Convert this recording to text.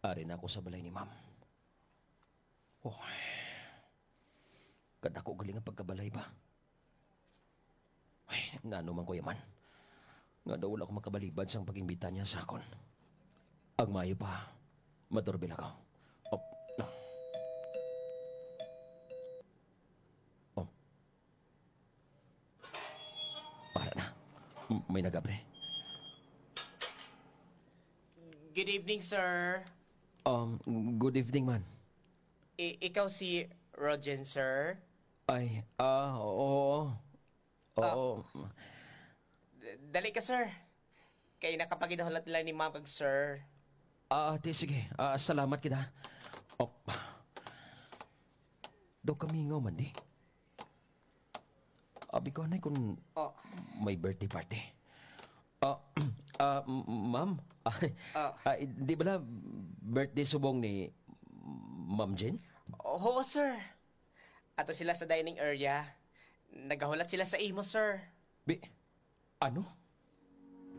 Ari na ako sa balay ni ma'am. Oh, kadako galing ang pagkabalay ba? Ay, nanuman ko yaman. Nga daw wala ko makabalibad sa pag-imbita niya sa akon. Ang mayo pa, maturbila ko. Oh, no. Oh. Para na. May nagabre. Good evening, sir. Good evening, man. Ikaw si Rogen, sir? Ay, oo. Oo. Dali ka, sir. Kay nakapagidahulat nila ni ma'am kag sir. Sige. Salamat kita. Oh. Daw kami nga man di. Abi ko na kung Oh, may birthday party. Ma'am? Di ba na birthday subong ni Ma'am Jen? oo, sir. Ato sila sa dining area. Nagahulat sila sa imo, sir. Ano?